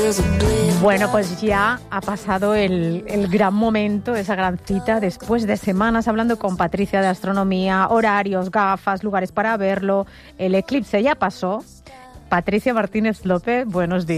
Bueno, pues ya ha pasado el gran momento, esa gran cita, después de semanas hablando con Patricia de astronomía, horarios, gafas, lugares para verlo. El eclipse ya pasó. Patricia Martínez López, buenos días.